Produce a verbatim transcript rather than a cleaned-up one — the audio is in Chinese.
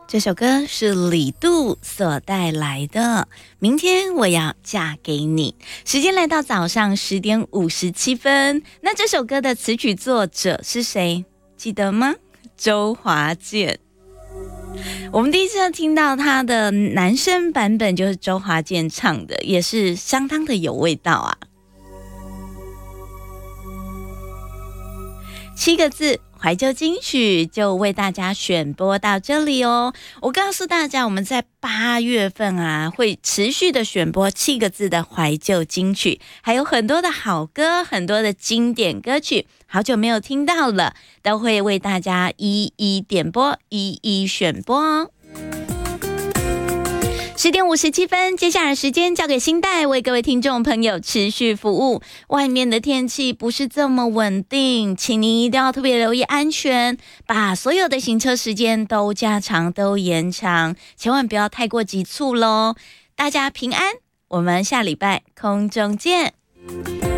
这首歌是李杜所带来的明天我要嫁给你。时间来到早上十点五十七分，那这首歌的词曲作者是谁记得吗？周华健。我们第一次听到他的男声版本就是周华健唱的，也是相当的有味道啊。七个字怀旧金曲就为大家选播到这里哦。我告诉大家，我们在八月份啊会持续的选播七个字的怀旧金曲，还有很多的好歌，很多的经典歌曲，好久没有听到了，都会为大家一一点播，一一选播哦。十点五十七分，接下来时间交给新代为各位听众朋友持续服务。外面的天气不是这么稳定，请您一定要特别留意安全，把所有的行车时间都加长都延长，千万不要太过急促咯。大家平安，我们下礼拜空中见。